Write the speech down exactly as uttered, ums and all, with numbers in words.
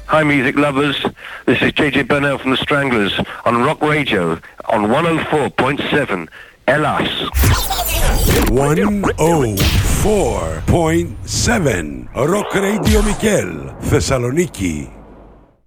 Hi, music lovers. This is J J Burnell from the Stranglers on Rock Radio on one oh four point seven. Elas. one oh four point seven Rock Radio Mikel, Θεσσαλονίκη.